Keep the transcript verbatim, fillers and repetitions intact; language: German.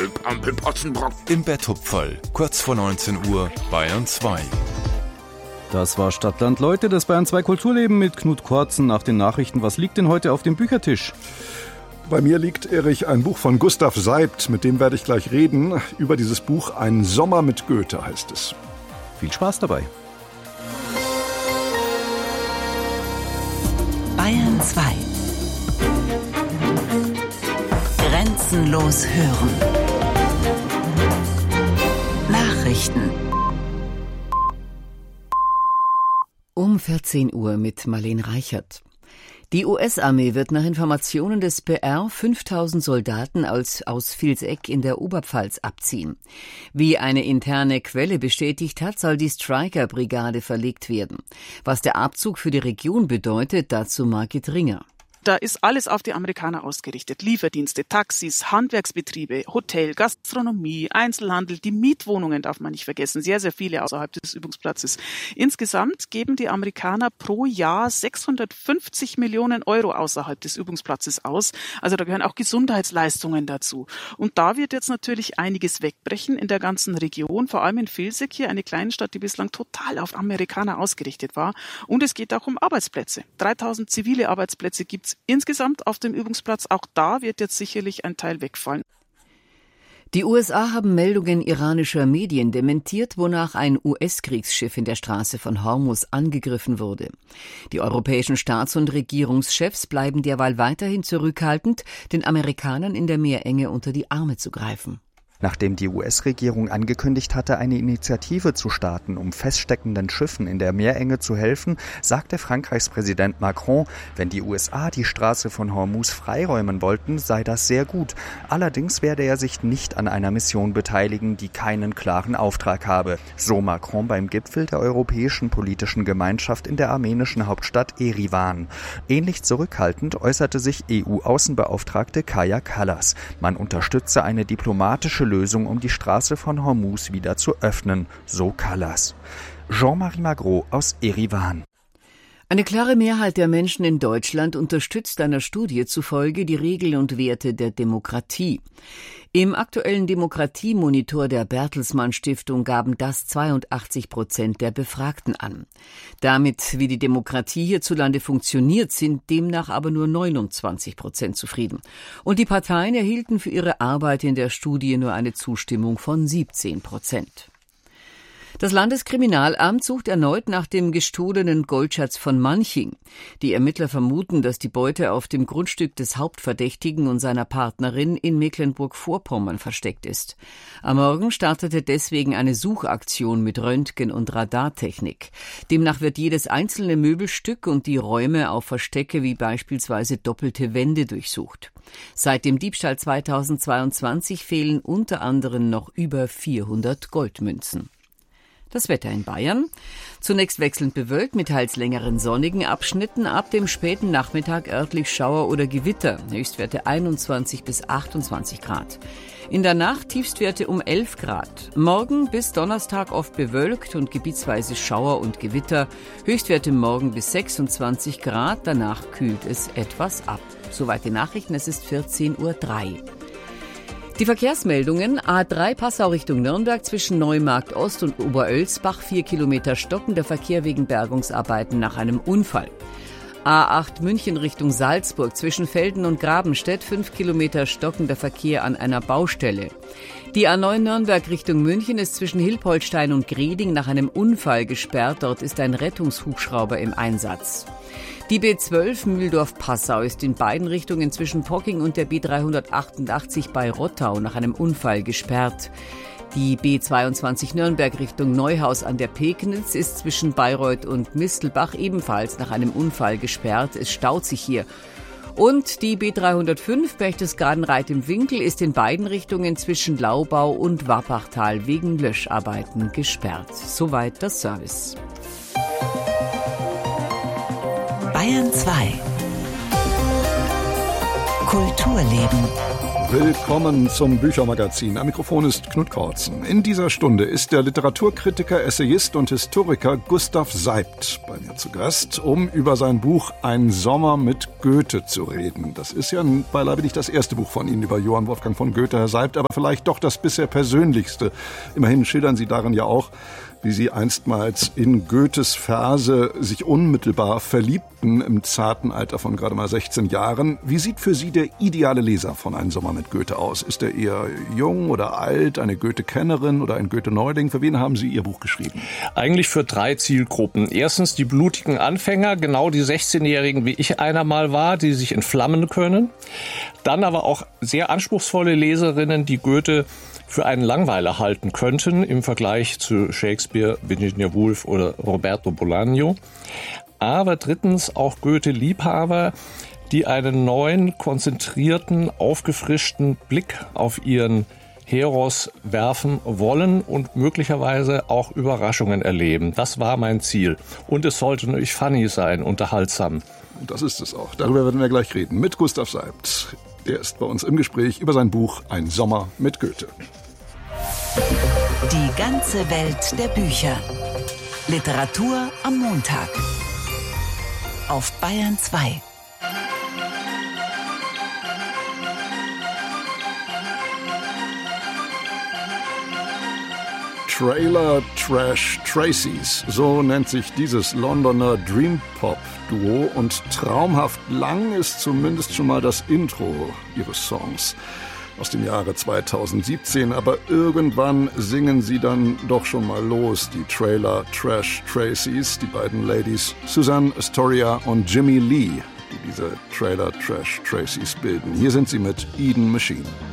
Ampel, Potzenbrock. Im Bett voll, kurz vor neunzehn Uhr, Bayern zwei. Das war Stadtland Leute, das Bayern zwei Kulturleben mit Knut Kortzen nach den Nachrichten. Was liegt denn heute auf dem Büchertisch? Bei mir liegt, Erich, ein Buch von Gustav Seibt, mit dem werde ich gleich reden. Über dieses Buch Ein Sommer mit Goethe heißt es. Viel Spaß dabei. Bayern zwei. Grenzenlos hören. Nachrichten. Um vierzehn Uhr mit Marlene Reichert. Die U S-Armee wird nach Informationen des B R fünftausend Soldaten aus, aus Vilseck in der Oberpfalz abziehen. Wie eine interne Quelle bestätigt hat, soll die Stryker-Brigade verlegt werden. Was der Abzug für die Region bedeutet, dazu Margit Ringer. Da ist alles auf die Amerikaner ausgerichtet. Lieferdienste, Taxis, Handwerksbetriebe, Hotel, Gastronomie, Einzelhandel, die Mietwohnungen darf man nicht vergessen. Sehr, sehr viele außerhalb des Übungsplatzes. Insgesamt geben die Amerikaner pro Jahr sechshundertfünfzig Millionen Euro außerhalb des Übungsplatzes aus. Also da gehören auch Gesundheitsleistungen dazu. Und da wird jetzt natürlich einiges wegbrechen in der ganzen Region, vor allem in Vilseck hier, eine Kleinstadt, die bislang total auf Amerikaner ausgerichtet war. Und es geht auch um Arbeitsplätze. dreitausend zivile Arbeitsplätze gibt es insgesamt auf dem Übungsplatz. Auch da wird jetzt sicherlich ein Teil wegfallen. Die U S A haben Meldungen iranischer Medien dementiert, wonach ein U S-Kriegsschiff in der Straße von Hormuz angegriffen wurde. Die europäischen Staats- und Regierungschefs bleiben derweil weiterhin zurückhaltend, den Amerikanern in der Meerenge unter die Arme zu greifen. Nachdem die U S-Regierung angekündigt hatte, eine Initiative zu starten, um feststeckenden Schiffen in der Meerenge zu helfen, sagte Frankreichs Präsident Macron, wenn die U S A die Straße von Hormuz freiräumen wollten, sei das sehr gut. Allerdings werde er sich nicht an einer Mission beteiligen, die keinen klaren Auftrag habe. So Macron beim Gipfel der Europäischen Politischen Gemeinschaft in der armenischen Hauptstadt Erivan. Ähnlich zurückhaltend äußerte sich E U-Außenbeauftragte Kaja Kallas. Man unterstütze eine diplomatische Lösung, um die Straße von Hormuz wieder zu öffnen, so Kallas. Jean-Marie Magro aus Erivan. Eine klare Mehrheit der Menschen in Deutschland unterstützt einer Studie zufolge die Regeln und Werte der Demokratie. Im aktuellen Demokratiemonitor der Bertelsmann Stiftung gaben das zweiundachtzig Prozent der Befragten an. Damit, wie die Demokratie hierzulande funktioniert, sind demnach aber nur neunundzwanzig Prozent zufrieden. Und die Parteien erhielten für ihre Arbeit in der Studie nur eine Zustimmung von siebzehn Prozent. Das Landeskriminalamt sucht erneut nach dem gestohlenen Goldschatz von Manching. Die Ermittler vermuten, dass die Beute auf dem Grundstück des Hauptverdächtigen und seiner Partnerin in Mecklenburg-Vorpommern versteckt ist. Am Morgen startete deswegen eine Suchaktion mit Röntgen- und Radartechnik. Demnach wird jedes einzelne Möbelstück und die Räume auf Verstecke wie beispielsweise doppelte Wände durchsucht. Seit dem Diebstahl zweitausendzweiundzwanzig fehlen unter anderem noch über vierhundert Goldmünzen. Das Wetter in Bayern. Zunächst wechselnd bewölkt mit teils längeren sonnigen Abschnitten. Ab dem späten Nachmittag örtlich Schauer oder Gewitter. Höchstwerte einundzwanzig bis achtundzwanzig Grad. In der Nacht Tiefstwerte um elf Grad. Morgen bis Donnerstag oft bewölkt und gebietsweise Schauer und Gewitter. Höchstwerte morgen bis sechsundzwanzig Grad. Danach kühlt es etwas ab. Soweit die Nachrichten. Es ist vierzehn Uhr drei. Die Verkehrsmeldungen: A drei Passau Richtung Nürnberg zwischen Neumarkt Ost und Oberölsbach, vier Kilometer stockender Verkehr wegen Bergungsarbeiten nach einem Unfall. A acht München Richtung Salzburg zwischen Velden und Grabenstedt, fünf Kilometer stockender Verkehr an einer Baustelle. Die A neun Nürnberg Richtung München ist zwischen Hilpoltstein und Greding nach einem Unfall gesperrt. Dort ist ein Rettungshubschrauber im Einsatz. Die B zwölf Mühldorf-Passau ist in beiden Richtungen zwischen Pocking und der B dreihundertachtundachtzig bei Rottau nach einem Unfall gesperrt. Die B zweiundzwanzig Nürnberg Richtung Neuhaus an der Pegnitz ist zwischen Bayreuth und Mistelbach ebenfalls nach einem Unfall gesperrt. Es staut sich hier. Und die B dreihundertfünf Berchtesgaden-Reit im Winkel ist in beiden Richtungen zwischen Laubau und Wappachtal wegen Löscharbeiten gesperrt. Soweit das Service. Bayern zwei. Kulturleben. Willkommen zum Büchermagazin. Am Mikrofon ist Knut Kortzen. In dieser Stunde ist der Literaturkritiker, Essayist und Historiker Gustav Seibt bei mir zu Gast, um über sein Buch Ein Sommer mit Goethe zu reden. Das ist ja beileibe nicht das erste Buch von Ihnen über Johann Wolfgang von Goethe, Herr Seibt, aber vielleicht doch das bisher persönlichste. Immerhin schildern Sie darin ja auch, wie Sie einstmals in Goethes Verse sich unmittelbar verliebten im zarten Alter von gerade mal sechzehn Jahren. Wie sieht für Sie der ideale Leser von Ein Sommer mit Goethe aus? Ist er eher jung oder alt, eine Goethe-Kennerin oder ein Goethe-Neuling? Für wen haben Sie Ihr Buch geschrieben? Eigentlich für drei Zielgruppen. Erstens die blutigen Anfänger, genau die sechzehnjährigen, wie ich einer mal war, die sich entflammen können. Dann aber auch sehr anspruchsvolle Leserinnen, die Goethe für einen Langweiler halten könnten im Vergleich zu Shakespeare, Virginia Woolf oder Roberto Bolaño. Aber drittens auch Goethe-Liebhaber, die einen neuen, konzentrierten, aufgefrischten Blick auf ihren Heros werfen wollen und möglicherweise auch Überraschungen erleben. Das war mein Ziel. Und es sollte natürlich funny sein, unterhaltsam. Das ist es auch. Darüber werden wir gleich reden mit Gustav Seibt. Er ist bei uns im Gespräch über sein Buch Ein Sommer mit Goethe. Die ganze Welt der Bücher. Literatur am Montag. Auf Bayern zwei. Trailer Trash Tracy's, so nennt sich dieses Londoner Dream-Pop-Duo und traumhaft lang ist zumindest schon mal das Intro ihres Songs aus dem Jahre zweitausendsiebzehn, aber irgendwann singen sie dann doch schon mal los, die Trailer Trash Tracy's, die beiden Ladies Suzanne Astoria und Jimmy Lee, die diese Trailer Trash Tracy's bilden. Hier sind sie mit Eden Machine.